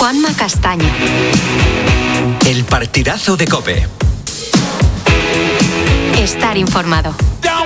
Juanma Castaño. El partidazo de COPE. Estar informado.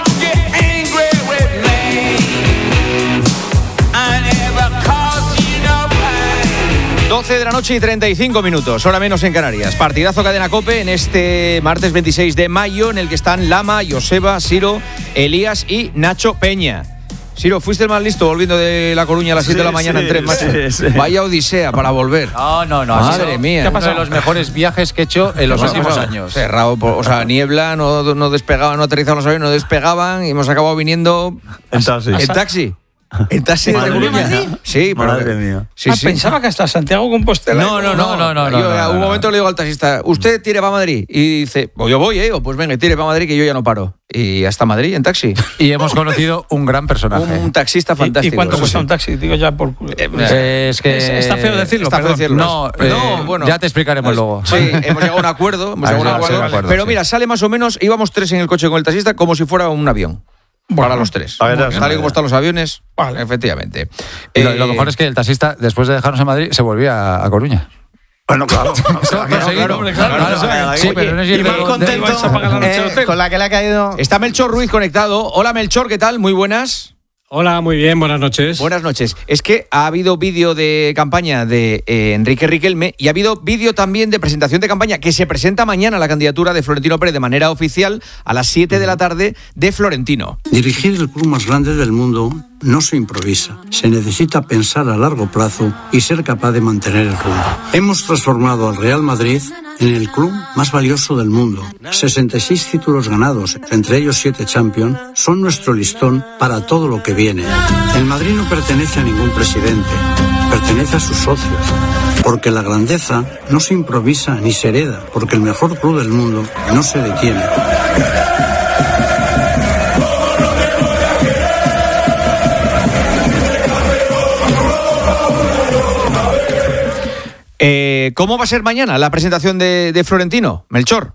12 de la noche y 35 minutos, hora menos en Canarias. Partidazo Cadena COPE en este martes 26 de mayo, en el que están Lama, Joseba, Siro, Elías y Nacho Peña. Siro, fuiste el más listo volviendo de La Coruña a las 7 de la mañana en tren, macho. Sí. Vaya odisea para volver. No. Madre mía. ¿Qué ha pasado? Uno de los mejores viajes que he hecho en los últimos años. Cerrado, o sea, niebla, no despegaban, no aterrizaban los aviones, no despegaban y hemos acabado viniendo en taxi. ¿En taxi? ¿En taxi de Coruña? Sí, pero madre mía. Sí. Pensaba que hasta Santiago Compostela. No. Yo un momento le digo al taxista, ¿usted tire para Madrid? Y dice, pues yo voy, pues venga, tire para Madrid que yo ya no paro. Y hasta Madrid en taxi. Y hemos conocido un gran personaje. Un taxista fantástico. ¿Y cuánto cuesta un taxi? Digo ya por... Es que... Está feo decirlo. Está feo decirlo. No, bueno. Ya te explicaremos luego. Sí, hemos llegado a un acuerdo. Pero mira, sale más o menos, íbamos 3 en el coche con el taxista como si fuera un avión. Para los 3. Tal y como están los aviones, vale. Efectivamente. Y lo mejor es que el taxista, después de dejarnos en Madrid, se volvía a Coruña. Bueno, claro. Claro. Sí, pero no es y más contento con la que le ha caído. Está Melchor Ruiz conectado. Hola Melchor, ¿qué tal? Muy buenas. Hola, muy bien, buenas noches. Buenas noches. Es que ha habido vídeo de campaña de Enrique Riquelme y ha habido vídeo también de presentación de campaña que se presenta mañana la candidatura de Florentino Pérez de manera oficial a las 7 de la tarde de Florentino. Dirigir el club más grande del mundo no se improvisa. Se necesita pensar a largo plazo y ser capaz de mantener el rumbo. Hemos transformado al Real Madrid en el club más valioso del mundo. 66 títulos ganados, entre ellos 7 Champions, son nuestro listón para todo lo que viene. El Madrid no pertenece a ningún presidente, pertenece a sus socios. Porque la grandeza no se improvisa ni se hereda, porque el mejor club del mundo no se detiene. ¿Cómo va a ser mañana la presentación de Florentino? Melchor.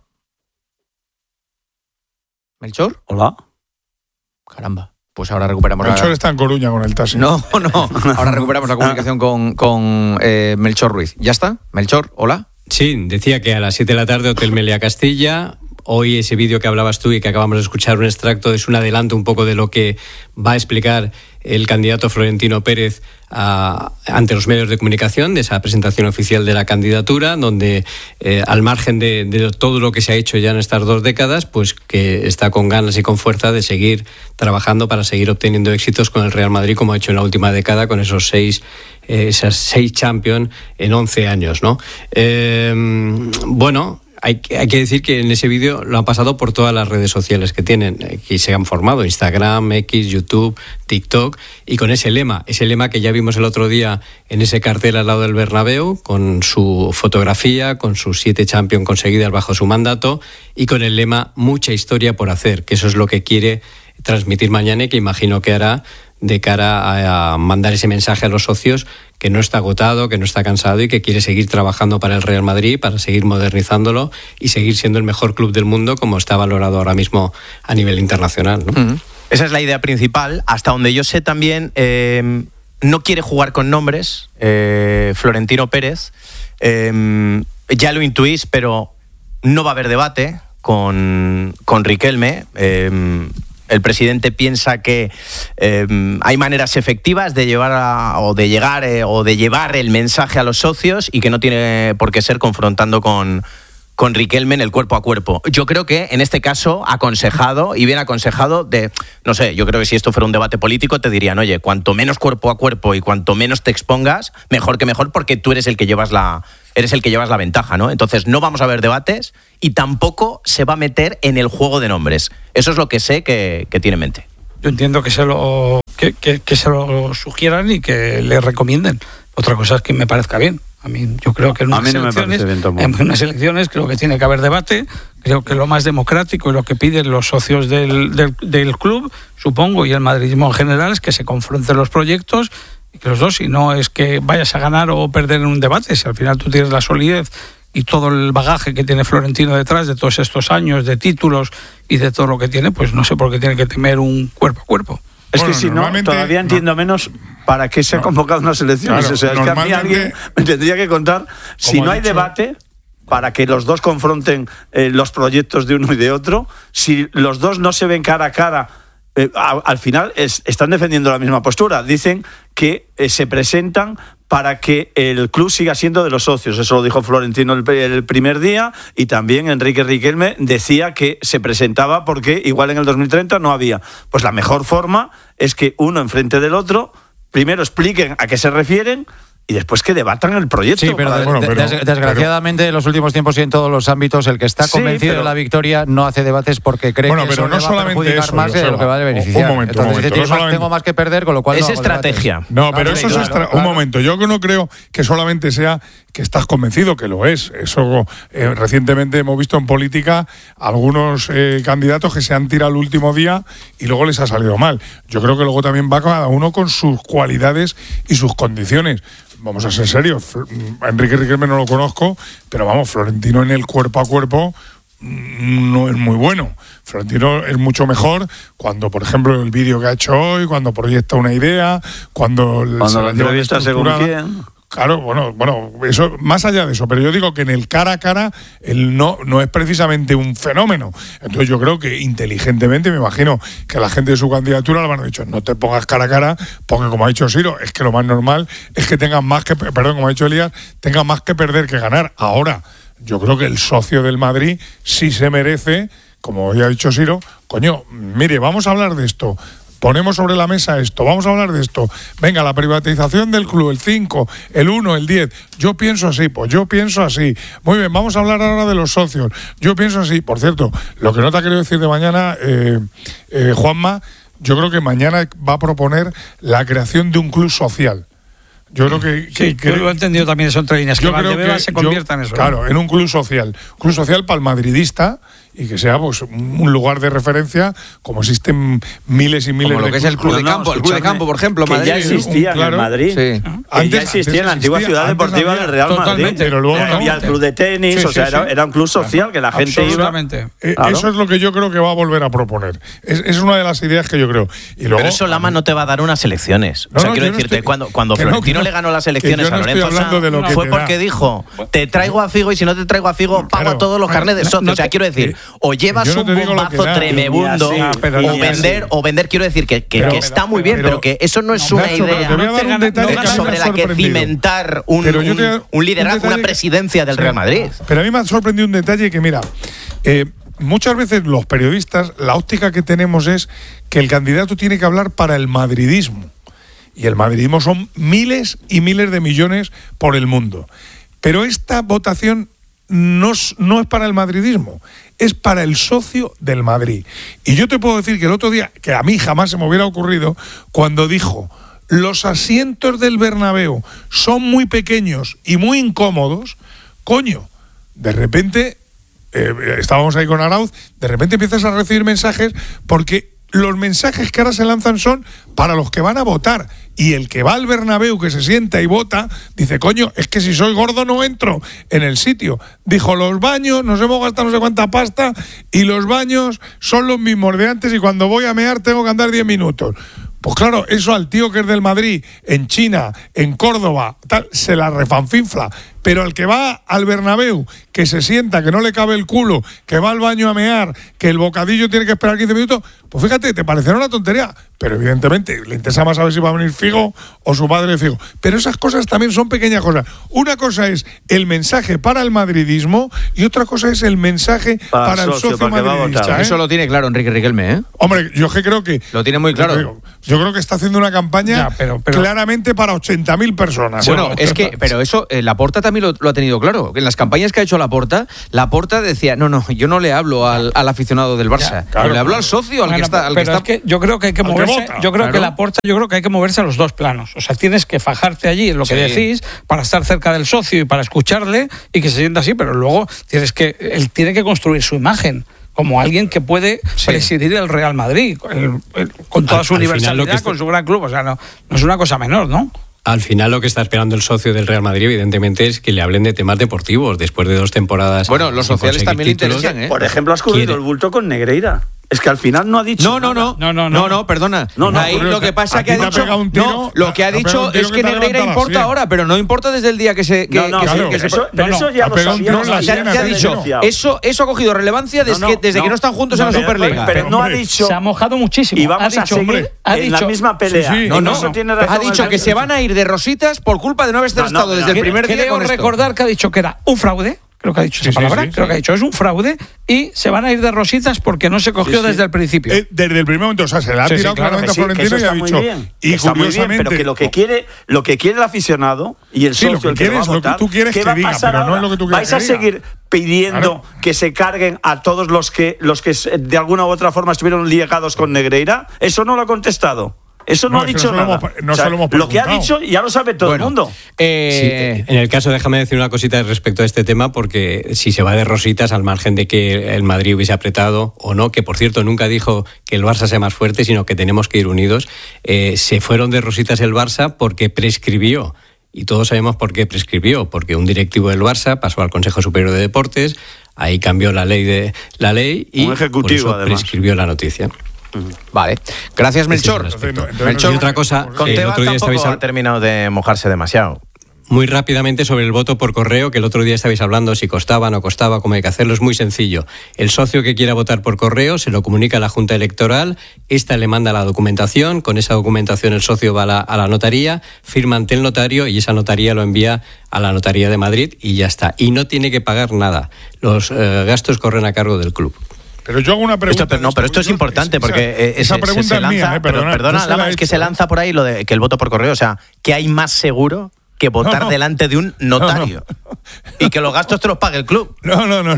¿Melchor? Hola. Caramba. Pues ahora recuperamos... Melchor está en Coruña con el taxi. No. Ahora recuperamos la comunicación con Melchor Ruiz. ¿Ya está? Melchor, hola. Sí, decía que a las 7 de la tarde Hotel Meliá Castilla. Hoy ese vídeo que hablabas tú y que acabamos de escuchar un extracto es un adelanto un poco de lo que va a explicar el candidato Florentino Pérez ante los medios de comunicación de esa presentación oficial de la candidatura, donde al margen de todo lo que se ha hecho ya en estas 2 décadas, pues que está con ganas y con fuerza de seguir trabajando para seguir obteniendo éxitos con el Real Madrid, como ha hecho en la última década con esas 6 Champions en 11 años, ¿no? Bueno, hay que decir que en ese vídeo lo han pasado por todas las redes sociales que tienen, que se han formado, Instagram, X, YouTube, TikTok, y con ese lema que ya vimos el otro día en ese cartel al lado del Bernabéu, con su fotografía, con sus 7 Champions conseguidas bajo su mandato, y con el lema mucha historia por hacer, que eso es lo que quiere transmitir mañana y que imagino que hará de cara a mandar ese mensaje a los socios que no está agotado, que no está cansado y que quiere seguir trabajando para el Real Madrid, para seguir modernizándolo y seguir siendo el mejor club del mundo como está valorado ahora mismo a nivel internacional, ¿no? Uh-huh. Esa es la idea principal. Hasta donde yo sé también no quiere jugar con nombres Florentino Pérez. Ya lo intuís, pero no va a haber debate con Riquelme. El presidente piensa que hay maneras efectivas de llevar el mensaje a los socios y que no tiene por qué ser confrontando con Riquelme en el cuerpo a cuerpo. Yo creo que en este caso aconsejado y bien aconsejado no sé, yo creo que si esto fuera un debate político te dirían, oye, cuanto menos cuerpo a cuerpo y cuanto menos te expongas, mejor que mejor, porque tú eres el que llevas la ventaja, ¿no? Entonces no vamos a ver debates y tampoco se va a meter en el juego de nombres. Eso es lo que sé que tiene en mente. Yo entiendo que se lo sugieran y que le recomienden. Otra cosa es que me parezca bien. A mí, yo creo que en unas elecciones creo que tiene que haber debate. Creo que lo más democrático y lo que piden los socios del club, supongo, y el madridismo en general, es que se confronten los proyectos y que los dos, si no es que vayas a ganar o perder en un debate, si al final tú tienes la solidez y todo el bagaje que tiene Florentino detrás de todos estos años de títulos y de todo lo que tiene, pues no sé por qué tiene que temer un cuerpo a cuerpo. Es que si no, todavía entiendo menos para qué se ha convocado unas elecciones. Claro, o sea, es que a mí alguien me tendría que contar, si no hay debate, para que los dos confronten los proyectos de uno y de otro, si los dos no se ven cara a cara, al final están defendiendo la misma postura. Dicen que se presentan para que el club siga siendo de los socios. Eso lo dijo Florentino el primer día, y también Enrique Riquelme decía que se presentaba porque igual en el 2030 no había. Pues la mejor forma es que uno enfrente del otro primero expliquen a qué se refieren y después que debatan el proyecto. Sí, pero, desgraciadamente en los últimos tiempos y en todos los ámbitos el que está convencido de la victoria no hace debates porque cree que eso no le va a perjudicar más de lo que va a beneficiar. Un momento. Tengo más que perder, con lo cual es estrategia. No, pero eso es un momento. Yo no creo que solamente sea que estás convencido, que lo es. Eso recientemente hemos visto en política algunos candidatos que se han tirado el último día y luego les ha salido mal. Yo creo que luego también va cada uno con sus cualidades y sus condiciones. Vamos a ser serios, Enrique Riquelme no lo conozco, pero vamos, Florentino en el cuerpo a cuerpo no es muy bueno. Florentino es mucho mejor cuando, por ejemplo, el vídeo que ha hecho hoy, cuando proyecta una idea, cuando la entrevista según quién. Claro, bueno, eso, más allá de eso, pero yo digo que en el cara a cara él no es precisamente un fenómeno. Entonces yo creo que inteligentemente, me imagino que a la gente de su candidatura le han dicho, no te pongas cara a cara, porque como ha dicho Siro, es que lo más normal es que tengas más que, como ha dicho Elías, tenga más que perder que ganar. Ahora, yo creo que el socio del Madrid sí se merece, como ya ha dicho Siro, coño, mire, vamos a hablar de esto. Ponemos sobre la mesa esto, vamos a hablar de esto. Venga, la privatización del club, el 5, el 1, el 10. Yo pienso así, pues yo pienso así. Muy bien, vamos a hablar ahora de los socios. Yo pienso así. Por cierto, lo que no te ha querido decir de mañana, Juanma, yo creo que mañana va a proponer la creación de un club social. Yo creo que yo lo he entendido también eso entre líneas, que Valdebebas se convierta en eso. Claro, en un club social. Un club social para el madridista y que sea pues un lugar de referencia, como existen miles y miles como de lo que es el club de campo, el club de campo, por ejemplo, que Madrid. ya existía en Madrid. Sí. Ya existía en la antigua ciudad deportiva del Real Madrid. Pero luego había el club de tenis, era un club social que la gente iba. Eso es lo que yo creo que va a volver a proponer. Es una de las ideas que yo creo. Y luego, pero eso Lama no te va a dar unas elecciones. Quiero decirte, cuando Florentino le ganó las elecciones a Lorenzo Sanz, fue porque dijo, te traigo a Figo y si no te traigo a Figo, pago todos los carnets de socio. O sea, quiero decir, o llevas un bombazo tremebundo o vender, quiero decir que está muy bien, pero que eso no es una idea sobre la que cimentar un liderazgo, una presidencia del Real Madrid. Pero a mí me ha sorprendido un detalle que, mira, muchas veces los periodistas, la óptica que tenemos es que el candidato tiene que hablar para el madridismo. Y el madridismo son miles y miles de millones por el mundo. Pero esta votación no es para el madridismo, es para el socio del Madrid. Y yo te puedo decir que el otro día, que a mí jamás se me hubiera ocurrido, cuando dijo, los asientos del Bernabéu son muy pequeños y muy incómodos, coño, de repente, estábamos ahí con Arauz, de repente empiezas a recibir mensajes porque los mensajes que ahora se lanzan son para los que van a votar. Y el que va al Bernabéu, que se sienta y vota, dice, coño, es que si soy gordo no entro en el sitio. Dijo, los baños, nos hemos gastado no sé cuánta pasta y los baños son los mismos de antes y cuando voy a mear tengo que andar 10 minutos. Pues claro, eso al tío que es del Madrid, en China, en Córdoba, tal, se la refanfinfla. Pero al que va al Bernabéu, que se sienta, que no le cabe el culo, que va al baño a mear, que el bocadillo tiene que esperar 15 minutos, pues fíjate, te parecerá una tontería. Pero evidentemente le interesa más saber si va a venir Figo o su padre Figo. Pero esas cosas también son pequeñas cosas. Una cosa es el mensaje para el madridismo y otra cosa es el mensaje para el socio madridista. Eso lo tiene claro Enrique Riquelme, ¿eh? Hombre, yo creo que... Lo tiene muy claro. Yo creo que está haciendo una campaña claramente para 80.000 personas. Bueno, pero eso, Laporta también lo ha tenido claro. En las campañas que ha hecho Laporta decía, no, yo no le hablo al aficionado del Barça. Yo le hablo al socio, al que está... Es que yo creo que hay que moverse... Yo creo que Laporta, hay que moverse a los dos planos. O sea, tienes que fajarte allí en lo que decís para estar cerca del socio y para escucharle y que se sienta así, pero luego él tiene que construir su imagen como alguien que puede presidir el Real Madrid con toda su universalidad, con su gran club. O sea, no es una cosa menor, ¿no? Al final lo que está esperando el socio del Real Madrid, evidentemente, es que le hablen de temas deportivos después de 2 temporadas. Bueno, los sociales también le interesan, ¿eh? Por ejemplo, has cubierto el bulto con Negreira. Es que al final no ha dicho. No, perdona. Ahí lo que pasa es que ha dicho. Lo que ha dicho es que Negreira importa ahora, pero no importa desde el día que se. Eso ya lo sabíamos. Te ha dicho. Eso ha cogido relevancia desde que no están juntos en la Superliga. Pero no ha dicho. Se ha mojado muchísimo. Y vamos a seguir en la misma pelea. Ha dicho que se van a ir de rositas por culpa de no haber estado desde el primer día con esto. Recordar que ha dicho que era un fraude. Creo que ha dicho esa palabra. Creo que ha dicho es un fraude y se van a ir de rositas porque no se cogió desde el principio. Desde el primer momento, o sea, se le ha tirado claramente a Florentino y ha dicho. Y está muy bien, pero que lo que quiere el aficionado y el socio, el que va a votar, tú quieres que diga, pero no es lo que tú quieres. ¿Vais a seguir pidiendo que se carguen a todos los que de alguna u otra forma estuvieron ligados con Negreira? Eso no lo ha contestado. Eso no ha dicho nada. Lo que ha dicho ya lo sabe todo el mundo. En el caso, déjame decir una cosita respecto a este tema, porque si se va de rositas, al margen de que el Madrid hubiese apretado o no, que por cierto nunca dijo que el Barça sea más fuerte, sino que tenemos que ir unidos, se fueron de rositas el Barça porque prescribió. Y todos sabemos por qué prescribió, porque un directivo del Barça pasó al Consejo Superior de Deportes, ahí cambió la ley y un ejecutivo, por eso prescribió la noticia. Vale, gracias Melchor. Y otra cosa, el otro día tampoco ha terminado de mojarse demasiado. Muy rápidamente sobre el voto por correo, que el otro día estabais hablando si costaba o no costaba, cómo hay que hacerlo. Es muy sencillo. El socio que quiera votar por correo se lo comunica a la Junta Electoral, esta le manda la documentación, con esa documentación el socio va a la notaría, firma ante el notario y esa notaría lo envía a la notaría de Madrid y ya está. Y no tiene que pagar nada. Los gastos corren a cargo del club. Pero yo hago una pregunta. Pero esto es importante porque esa pregunta se lanza, es mía, perdona, es que se lanza por ahí lo de que el voto por correo, o sea, ¿qué hay más seguro que votar delante de un notario? Y que los gastos te los pague el club. No.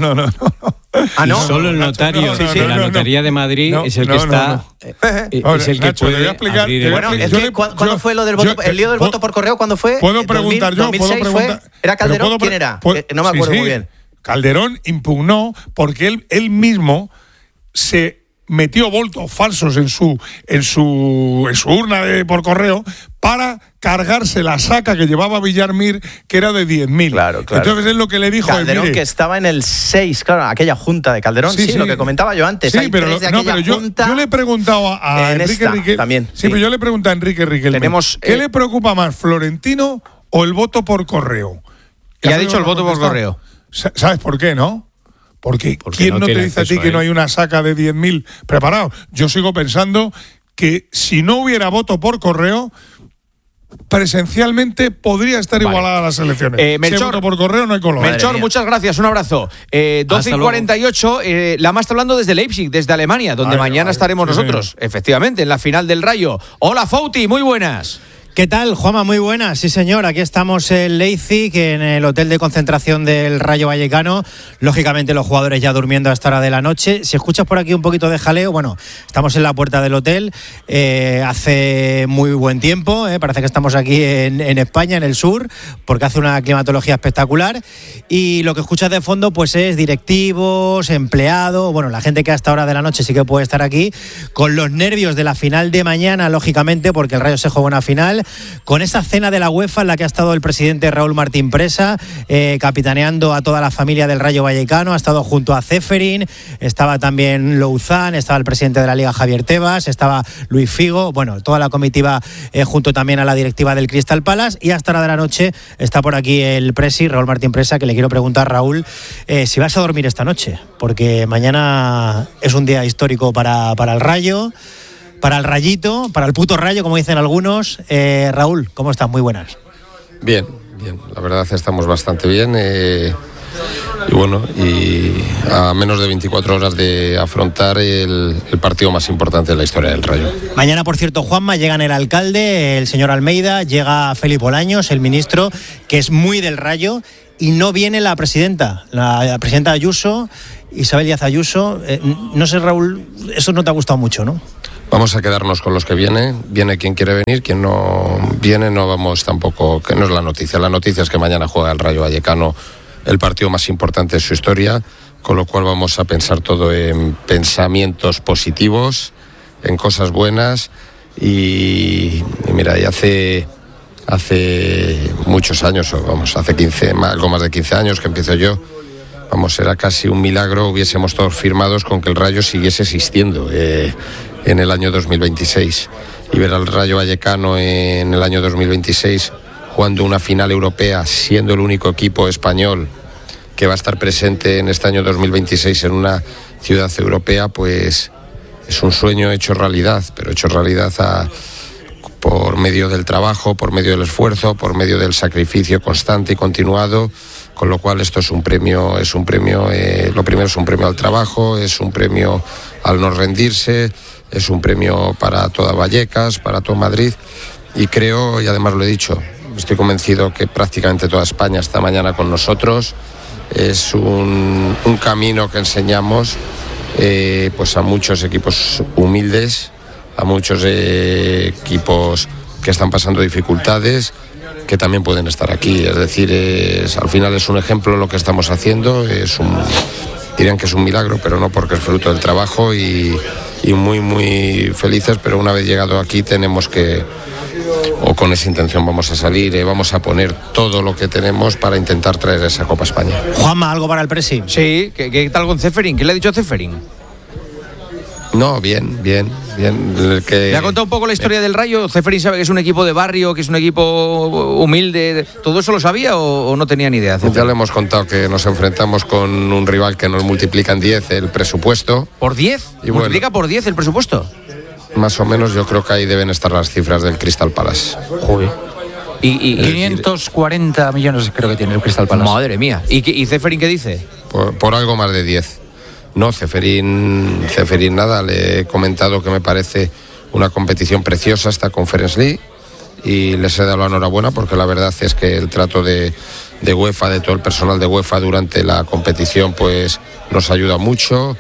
¿Ah, no? Solo el notario de la notaría de Madrid es el que está. Es el que Nacho, puede explicar. Bueno, es que ¿cuándo fue lo del voto? El lío del voto por correo, ¿cuándo fue? ¿Puedo preguntar yo? 2006 fue. ¿Era Calderón? ¿Quién era? No me acuerdo muy bien. Calderón impugnó porque él mismo se metió votos falsos en su urna por correo para cargarse la saca que llevaba Villarmir, que era de 10.000. Claro. Entonces es lo que le dijo Calderón, que estaba en el 6, claro, aquella junta de Calderón, sí, lo que comentaba yo antes. Sí, pero yo le he preguntado a Enrique Riquelme también. Sí, pero yo le pregunto a Enrique Riquelme, ¿qué le preocupa más, Florentino o el voto por correo? Y ha dicho el voto por correo. ¿Sabes por qué, no? Porque ¿quién no te dice a ti que no hay una saca de 10.000 preparados? Yo sigo pensando que si no hubiera voto por correo, presencialmente podría estar igualada a las elecciones. Melchor, voto por correo no hay color. Melchor, muchas gracias, un abrazo. 12:48, Lama está hablando desde Leipzig, desde Alemania, donde mañana estaremos nosotros, efectivamente, en la final del Rayo. Hola, Fouti, muy buenas. ¿Qué tal, Juanma? Muy buenas. Sí, señor. Aquí estamos en Leipzig, en el hotel de concentración del Rayo Vallecano. Lógicamente, los jugadores ya durmiendo a esta hora de la noche. Si escuchas por aquí un poquito de jaleo, bueno, estamos en la puerta del hotel. Hace muy buen tiempo. Parece que estamos aquí en España, en el sur, porque hace una climatología espectacular. Y lo que escuchas de fondo, pues es directivos, empleados. Bueno, la gente que a esta hora de la noche sí que puede estar aquí, con los nervios de la final de mañana, lógicamente, porque el Rayo se juega una final. Con esa cena de la UEFA en la que ha estado el presidente Raúl Martín Presa, capitaneando a toda la familia del Rayo Vallecano, ha estado junto a Ceferín, estaba también Louzán, estaba el presidente de la Liga Javier Tebas, estaba Luis Figo, bueno, toda la comitiva junto también a la directiva del Crystal Palace, y hasta la de la noche está por aquí el presi, Raúl Martín Presa, que le quiero preguntar, Raúl, si vas a dormir esta noche, porque mañana es un día histórico para el Rayo, para el Rayito, para el puto Rayo, como dicen algunos. Raúl, ¿cómo estás? Muy buenas. Bien. La verdad estamos bastante bien. Y bueno, a menos de 24 horas de afrontar el partido más importante de la historia del Rayo. Mañana, por cierto, Juanma, llegan el alcalde, el señor Almeida, llega Felipe Bolaños, el ministro, que es muy del Rayo, y no viene la presidenta Ayuso, Isabel Díaz Ayuso. No sé, Raúl, eso no te ha gustado mucho, ¿no? Vamos a quedarnos con los que viene quien quiere venir, quien no viene no vamos tampoco, que no es la noticia. La noticia es que mañana juega el Rayo Vallecano, el partido más importante de su historia, con lo cual vamos a pensar todo en pensamientos positivos, en cosas buenas y mira, y hace muchos años, hace algo más de 15 años que empiezo yo. Vamos, era casi un milagro, hubiésemos todos firmados con que el Rayo siguiese existiendo en el año 2026. Y ver al Rayo Vallecano en el año 2026 jugando una final europea, siendo el único equipo español que va a estar presente en este año 2026 en una ciudad europea, pues es un sueño hecho realidad, pero hecho realidad por medio del trabajo, por medio del esfuerzo, por medio del sacrificio constante y continuado, con lo cual esto es un premio, lo primero es un premio al trabajo, es un premio al no rendirse, es un premio para toda Vallecas, para todo Madrid, y creo, y además lo he dicho, estoy convencido que prácticamente toda España está mañana con nosotros. Es un camino que enseñamos pues a muchos equipos humildes, a muchos equipos que están pasando dificultades, que también pueden estar aquí. Es decir, al final es un ejemplo lo que estamos haciendo, dirían que es un milagro, pero no, porque es fruto del trabajo y muy, muy felices, pero una vez llegado aquí tenemos que, o con esa intención vamos a salir, vamos a poner todo lo que tenemos para intentar traer esa Copa España. Juanma, ¿algo para el Presi? Sí, ¿qué tal con Ceferín? ¿Qué le ha dicho a Ceferín? No, bien. ¿Le ha contado un poco la historia del Rayo? Ceferín sabe que es un equipo de barrio, que es un equipo humilde. ¿Todo eso lo sabía o no tenía ni idea? Ya le hemos contado que nos enfrentamos con un rival que nos multiplica en 10 el presupuesto. ¿Por 10? ¿Multiplica por 10 el presupuesto? Más o menos, yo creo que ahí deben estar las cifras del Crystal Palace. Joder. Y 540 millones creo que tiene el Crystal Palace. Madre mía. ¿Y Ceferín qué dice? Por algo más de 10. No, Ceferín nada, le he comentado que me parece una competición preciosa esta Conference League y les he dado la enhorabuena porque la verdad es que el trato de UEFA, de todo el personal de UEFA durante la competición, pues nos ayuda mucho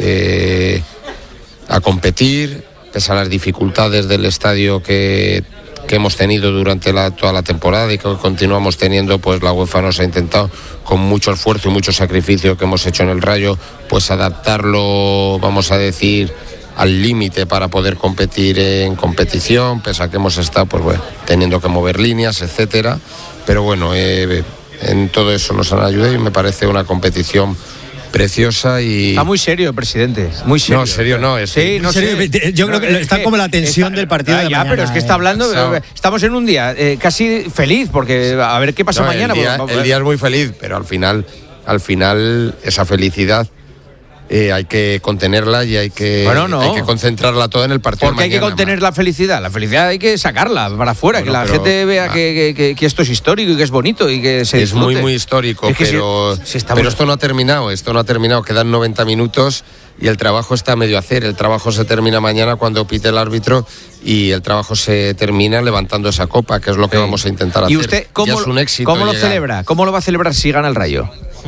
a competir, pese a las dificultades del estadio que hemos tenido durante toda la temporada y que continuamos teniendo, pues la UEFA nos ha intentado, con mucho esfuerzo y mucho sacrificio que hemos hecho en el Rayo, pues adaptarlo, vamos a decir, al límite para poder competir en competición, pese a que hemos estado pues bueno, teniendo que mover líneas, etcétera, pero bueno, en todo eso nos han ayudado y me parece una competición preciosa y... Está muy serio, presidente, muy serio. No, serio no. Sí, no sé. Yo creo que está como la tensión del partido de mañana. Pero es que está hablando... Estamos en un día casi feliz, porque a ver qué pasa mañana. El día es muy feliz, pero al final esa felicidad hay que contenerla y hay que concentrarla toda en el partido. Porque hay que contener la felicidad hay que sacarla para afuera, que la gente vea que esto es histórico y que es bonito y que se disfrute. Es muy, muy histórico, pero esto no ha terminado, quedan 90 minutos y el trabajo está a medio hacer. El trabajo se termina mañana cuando pite el árbitro y el trabajo se termina levantando esa copa, que es lo que vamos a intentar hacer. ¿Y usted cómo lo celebra? ¿Cómo lo va a celebrar si gana el Rayo?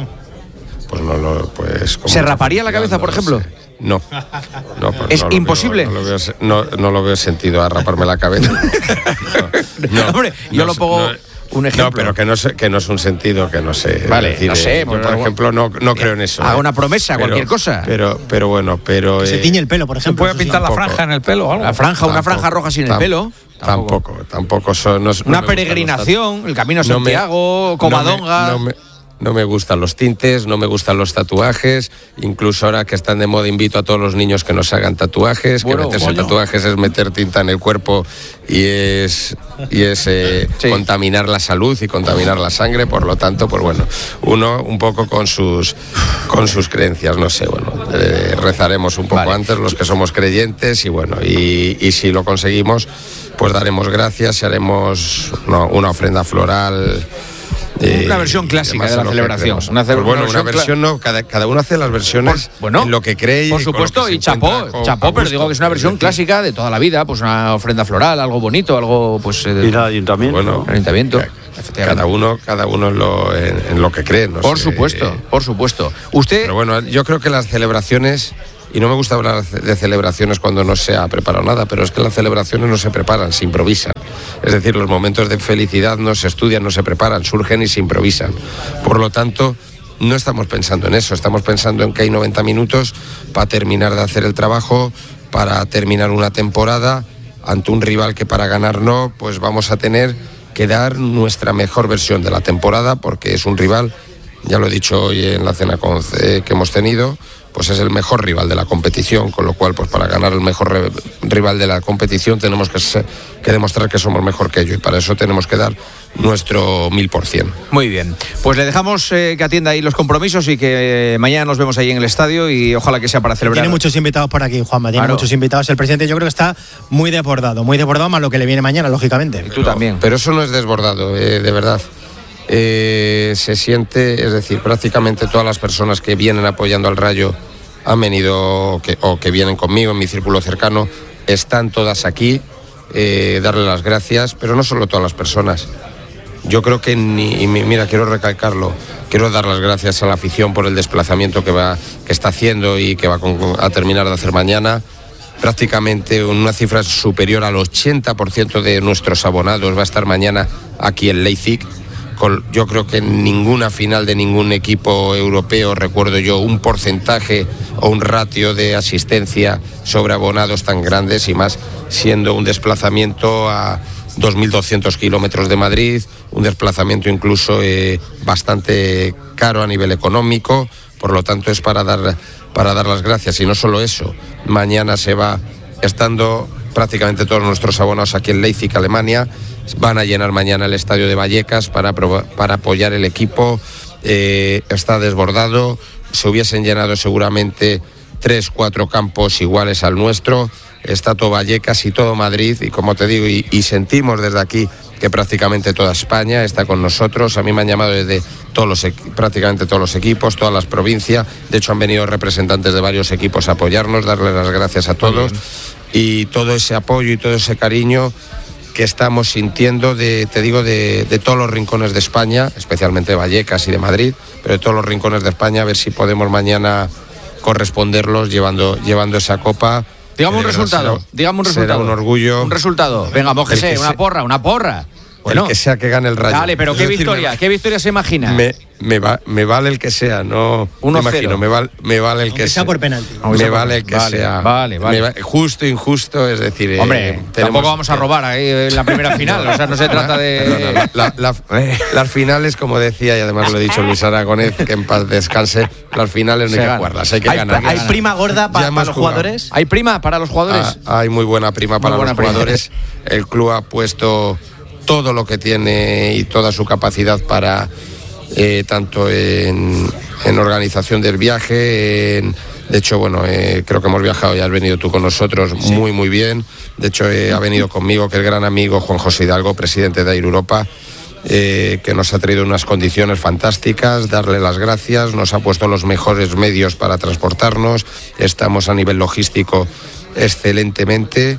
Pues ¿se raparía la cabeza, por ejemplo? No. ¿Es imposible? No lo veo sentido a raparme la cabeza. Hombre, yo lo pongo un ejemplo. No, pero que no es un sentido, que no sé. Vale, decir, no sé. Por ejemplo, no creo en eso. Haga una promesa, cualquier cosa. Pero bueno. Que se tiñe el pelo, por ejemplo. ¿Se puede pintar la franja en el pelo o algo? Una franja roja sin el pelo. Tampoco. Una peregrinación, el Camino a Santiago, Covadonga. No me gustan los tintes, no me gustan los tatuajes. Incluso ahora que están de moda invito a todos los niños que nos hagan tatuajes. Que meterse tatuajes es meter tinta en el cuerpo y es contaminar la salud y contaminar la sangre. Por lo tanto, pues bueno, uno un poco con sus creencias, no sé, bueno, rezaremos un poco antes los que somos creyentes y bueno, y si lo conseguimos, pues daremos gracias y haremos una ofrenda floral. Una versión clásica de la celebración. Una versión no, cada uno hace las versiones en lo que cree. Por supuesto, y chapó, pero digo que es una versión clásica de toda la vida, pues una ofrenda floral, algo bonito, algo pues... y el ayuntamiento. Bueno, el ayuntamiento. Cada uno en lo que cree. No por sé. Supuesto. Usted... Pero bueno, yo creo que las celebraciones... Y no me gusta hablar de celebraciones cuando no se ha preparado nada, pero es que las celebraciones no se preparan, se improvisan. Es decir, los momentos de felicidad no se estudian, no se preparan, surgen y se improvisan. Por lo tanto, no estamos pensando en eso, estamos pensando en que hay 90 minutos para terminar de hacer el trabajo, para terminar una temporada ante un rival que para ganar no, pues vamos a tener que dar nuestra mejor versión de la temporada, porque es un rival ya lo he dicho hoy en la cena que hemos tenido, pues es el mejor rival de la competición, con lo cual pues para ganar el mejor rival de la competición tenemos que demostrar que somos mejor que ellos, y para eso tenemos que dar nuestro 1000%. Muy bien, pues le dejamos que atienda ahí los compromisos y que mañana nos vemos ahí en el estadio y ojalá que sea para celebrar. Tiene muchos invitados por aquí, Juanma, tiene muchos invitados. El presidente yo creo que está muy desbordado más lo que le viene mañana, lógicamente. Y tú también. Pero eso no es desbordado, de verdad. Se siente, es decir, prácticamente todas las personas que vienen apoyando al Rayo han venido o que vienen conmigo en mi círculo cercano, están todas aquí, darle las gracias, pero no solo todas las personas. Yo creo que mira, quiero recalcarlo, quiero dar las gracias a la afición por el desplazamiento que está haciendo y que va a terminar de hacer mañana. Prácticamente una cifra superior al 80% de nuestros abonados va a estar mañana aquí en Leipzig. Yo creo que en ninguna final de ningún equipo europeo recuerdo yo un porcentaje o un ratio de asistencia sobre abonados tan grandes, y más siendo un desplazamiento a 2.200 kilómetros de Madrid, un desplazamiento incluso bastante caro a nivel económico. Por lo tanto es para dar las gracias. Y no solo eso, mañana se va, estando prácticamente todos nuestros abonados aquí en Leipzig, Alemania, van a llenar mañana el estadio de Vallecas para apoyar el equipo. Está desbordado, se hubiesen llenado seguramente 3-4 campos iguales al nuestro. Está todo Vallecas y todo Madrid, y como te digo, y sentimos desde aquí que prácticamente toda España está con nosotros. A mí me han llamado desde prácticamente todos los equipos, todas las provincias. De hecho han venido representantes de varios equipos a apoyarnos, darles las gracias a todos, y todo ese apoyo y todo ese cariño que estamos sintiendo de todos los rincones de España, especialmente de Vallecas y de Madrid, pero de todos los rincones de España, a ver si podemos mañana corresponderlos llevando esa copa. Dígame un resultado. Será un orgullo. Un resultado. Venga, mójese, una porra. Bueno, el que sea que gane el Rayo. Dale, pero ¿qué victoria se imagina? Me vale el que sea, no me imagino, me vale el que sea. Por penalti. Me vale el que sea. Vale. Justo, injusto, es decir... Hombre, tampoco vamos a robar ahí en la primera final, o sea, no se trata de... Las finales, como decía, y además lo he dicho Luis Aragonés, que en paz descanse, las finales no hay que jugarlas, hay que ganar. ¿Hay prima gorda para los jugadores? ¿Hay prima para los jugadores? Hay muy buena prima para los jugadores. El club ha puesto todo lo que tiene y toda su capacidad para tanto en organización del viaje, de hecho, creo que hemos viajado, ya has venido tú con nosotros, sí. Muy bien. De hecho, ha venido conmigo que el gran amigo Juan José Hidalgo, presidente de Air Europa, que nos ha traído unas condiciones fantásticas, darle las gracias, nos ha puesto los mejores medios para transportarnos, estamos a nivel logístico excelentemente.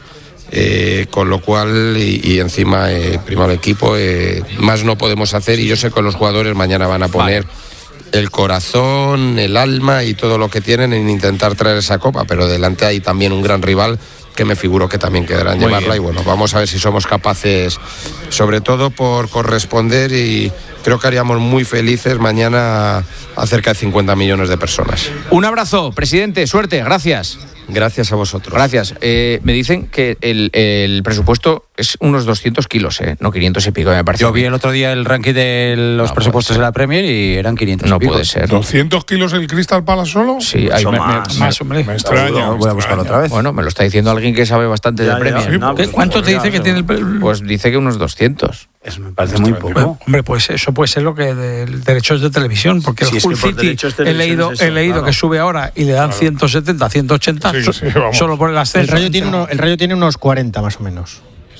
Con lo cual y encima primero el equipo, más no podemos hacer, y yo sé que los jugadores mañana van a poner el corazón, el alma y todo lo que tienen en intentar traer esa copa, pero delante hay también un gran rival que me figuro que también quedarán llevarla, y vamos a ver si somos capaces, sobre todo por corresponder, y creo que haríamos muy felices mañana a cerca de 50 millones de personas. Un abrazo, presidente, suerte, gracias. Gracias a vosotros. Gracias. Me dicen que el presupuesto es unos 200 kilos, no 500 y pico, me parece. Yo vi el otro día el ranking de los presupuestos de la Premier y eran 500 no y pico. Puede ser. ¿200 kilos el Crystal Palace solo? Sí, hay más, hombre. Me extraña. Voy a buscarlo otra vez. Bueno, me lo está diciendo alguien que sabe bastante de Premier. Sí, ¿cuánto te dice que tiene el...? Pues dice que unos 200. Eso me parece muy poco. Hombre, pues eso puede ser lo que de derechos de televisión, porque el Hull City he leído que sube ahora y le dan 170, 180 solo por el ascenso. El Rayo tiene unos 40 más o menos.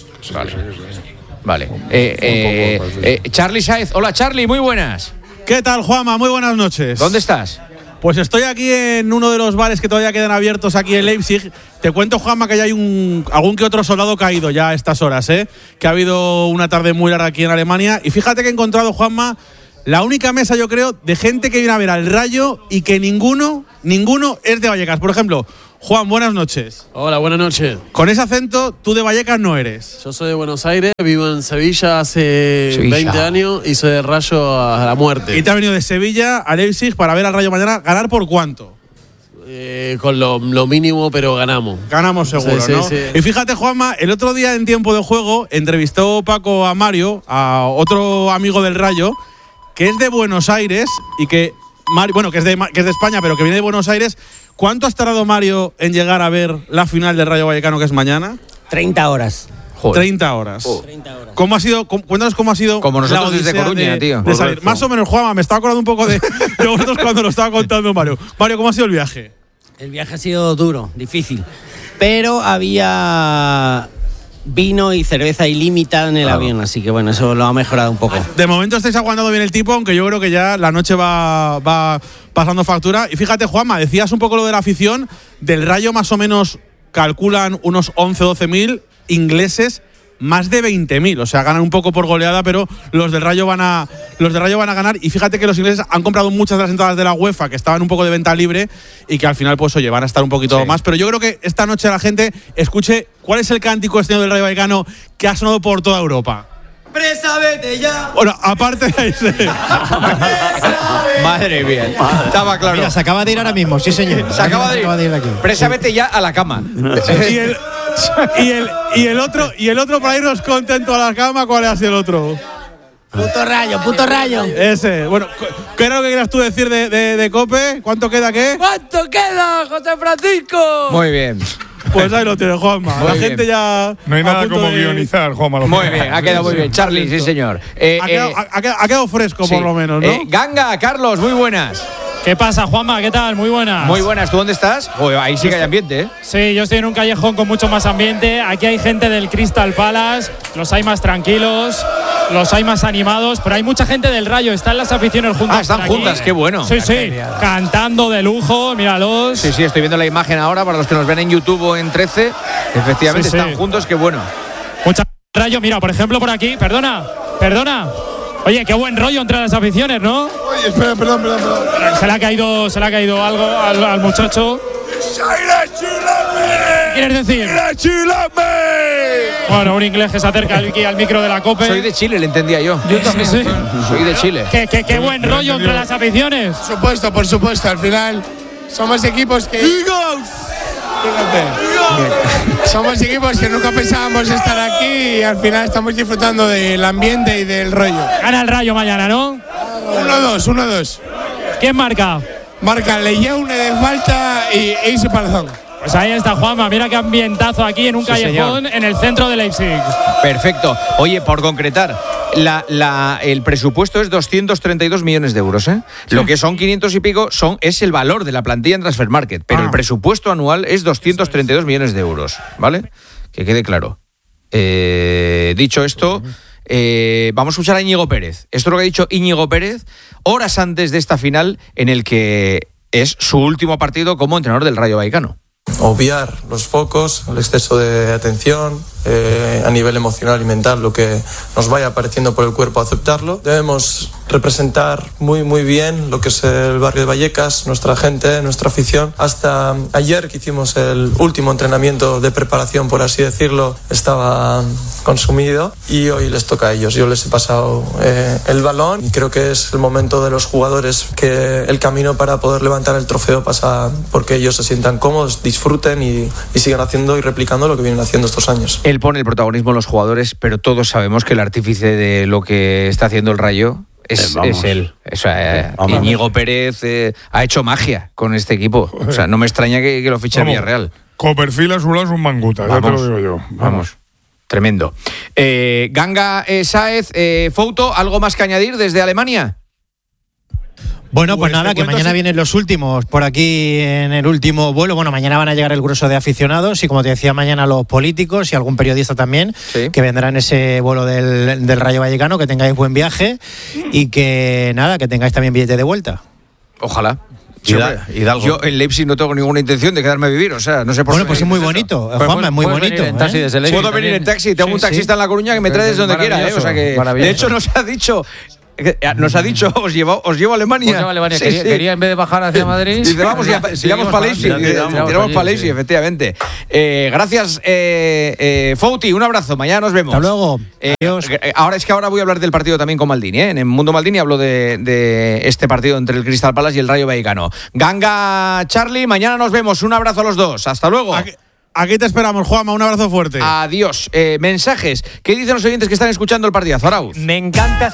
Vale. Charly Sáez. Hola, Charly, muy buenas. ¿Qué tal, Juanma? Muy buenas noches. ¿Dónde estás? Pues estoy aquí en uno de los bares que todavía quedan abiertos aquí en Leipzig. Te cuento, Juanma, que ya hay algún que otro soldado caído ya a estas horas, que ha habido una tarde muy larga aquí en Alemania. Y fíjate que he encontrado, Juanma, la única mesa, yo creo, de gente que viene a ver al Rayo y que ninguno es de Vallecas. Por ejemplo, Juan, buenas noches. Hola, buenas noches. Con ese acento, tú de Vallecas no eres. Yo soy de Buenos Aires, vivo en Sevilla hace 20 años y soy de Rayo a la muerte. Y te has venido de Sevilla a Leipzig para ver al Rayo mañana. ¿Ganar por cuánto? Con lo mínimo, pero ganamos. Ganamos seguro, sí, ¿no? Sí. Y fíjate, Juanma, el otro día en Tiempo de Juego entrevistó Paco a Mario, a otro amigo del Rayo, que es de Buenos Aires y que Mario, que es de España, pero que viene de Buenos Aires. ¿Cuánto has tardado, Mario, en llegar a ver la final del Rayo Vallecano, que es mañana? 30 horas. Joder. 30 horas. 30 horas. ¿Cómo ha sido? Cuéntanos cómo ha sido. Como nosotros la desde Coruña, tío. De salir. Más o menos, Juanma, me estaba acordando un poco de vosotros cuando lo estaba contando Mario. Mario, ¿cómo ha sido el viaje? El viaje ha sido duro, difícil. Pero había vino y cerveza ilimitada en el avión, así que bueno, eso lo ha mejorado un poco. De momento estáis aguantando bien el tipo, aunque yo creo que ya la noche va pasando factura. Y fíjate, Juanma, decías un poco lo de la afición. Del Rayo más o menos calculan unos 11-12.000, ingleses más de 20.000, o sea, ganan un poco por goleada, pero los del Rayo van a ganar. Y fíjate que los ingleses han comprado muchas de las entradas de la UEFA que estaban un poco de venta libre y que al final, pues oye, van a estar un poquito más. Pero yo creo que esta noche la gente escuche cuál es el cántico este año del Rayo Vallecano que ha sonado por toda Europa. ¡Presa, vete ya! Bueno, aparte de ese. Madre mía, estaba claro. Mira, se acaba de ir ahora mismo, sí señor. Se acaba de ir aquí. Presa, vete ya a la cama. Y el otro para irnos contento a la cama, ¿cuál ha sido el otro? Puto Rayo. Ese. Bueno, ¿qué era lo que querías tú decir de Cope? ¿Cuánto queda qué? ¿Cuánto queda, José Francisco? Muy bien. Pues ahí lo tienes, Juanma. Muy la bien. gente ya. No hay nada como guionizar, Juanma. Muy bien, ha quedado muy bien. Charlie, sí, señor. Ha quedado fresco, por lo menos, ¿no? Ganga, Carlos, muy buenas. ¿Qué pasa, Juanma? ¿Qué tal? Muy buenas. Muy buenas. ¿Tú dónde estás? Ahí sí que hay ambiente, ¿eh? Sí, yo estoy en un callejón con mucho más ambiente. Aquí hay gente del Crystal Palace, los hay más tranquilos, los hay más animados, pero hay mucha gente del Rayo. Están las aficiones juntas. Ah, están juntas, qué bueno. Sí, sí, cantando de lujo, míralos. Sí, estoy viendo la imagen ahora para los que nos ven en YouTube o en 13. Efectivamente, están juntos, qué bueno. Mucha Rayo, mira, por ejemplo, por aquí, perdona. Oye, qué buen rollo entre las aficiones, ¿no? Oye, espera, perdón. Se le ha caído algo al muchacho. ¿Qué quieres decir? Bueno, un inglés que se acerca aquí al micro de la COPE. Soy de Chile, le entendía yo. Yo también. Sí. Soy de Chile. Qué buen rollo entre las aficiones. Por supuesto. Al final somos equipos que… Somos equipos que nunca pensábamos estar aquí y al final estamos disfrutando del ambiente y del rollo. Gana el Rayo mañana, ¿no? 1-2. ¿Quién marca? Marca Leyeune de falta y Eisi Palazón. Pues ahí está Juanma, mira qué ambientazo aquí en un callejón, señor, en el centro de Leipzig. Perfecto. Oye, por concretar, el presupuesto es 232 millones de euros, ¿eh? Sí. Lo que son 500 y pico es el valor de la plantilla en Transfermarkt, pero el presupuesto anual es 232 millones de euros, ¿vale? Que quede claro. Dicho esto, vamos a escuchar a Íñigo Pérez. Esto es lo que ha dicho Íñigo Pérez horas antes de esta final, en el que es su último partido como entrenador del Rayo Vallecano. Obviar los focos, el exceso de atención a nivel emocional y mental, lo que nos vaya apareciendo por el cuerpo, aceptarlo. Debemos representar muy bien lo que es el barrio de Vallecas, nuestra gente, nuestra afición. Hasta ayer, que hicimos el último entrenamiento de preparación, por así decirlo, estaba consumido y hoy les toca a ellos. Yo les he pasado el balón y creo que es el momento de los jugadores, que el camino para poder levantar el trofeo pasa porque ellos se sientan cómodos, disfruten y sigan haciendo y replicando lo que vienen haciendo estos años. Él pone el protagonismo en los jugadores, pero todos sabemos que el artífice de lo que está haciendo el Rayo es él. O sea, Íñigo Pérez ha hecho magia con este equipo. O sea, no me extraña que lo fiche el Villarreal. Copperfield a su lado es un manguta, ya te lo digo yo. Vamos. Tremendo. Ganga Sáez, Fouto, ¿algo más que añadir desde Alemania? Bueno, pues nada, que mañana vienen los últimos por aquí en el último vuelo. Bueno, mañana van a llegar el grueso de aficionados y, como te decía, mañana los políticos y algún periodista también, que vendrán en ese vuelo del Rayo Vallecano. Que tengáis buen viaje y que nada, que tengáis también billete de vuelta. Ojalá. Yo en Leipzig no tengo ninguna intención de quedarme a vivir, o sea, no sé por qué. Bueno, pues es muy bonito, Juanma, es muy bonito. Puedo venir en taxi, tengo un taxista en La Coruña que me trae desde donde quiera, o sea que, de hecho, nos ha dicho, os llevo a Alemania. Quería en vez de bajar hacia Madrid. Dice, vamos, tiramos para Leipzig. Tiramos para Leipzig, efectivamente. Gracias, Fouti, un abrazo. Mañana nos vemos. Hasta luego. Adiós. Ahora voy a hablar del partido también con Maldini. En el Mundo Maldini hablo de este partido entre el Crystal Palace y el Rayo Vallecano. Ganga, Charlie, mañana nos vemos. Un abrazo a los dos. Hasta luego. Aquí te esperamos, Juanma, un abrazo fuerte. Adiós. Mensajes. ¿Qué dicen los oyentes que están escuchando el partidazo, Arauz? Me encanta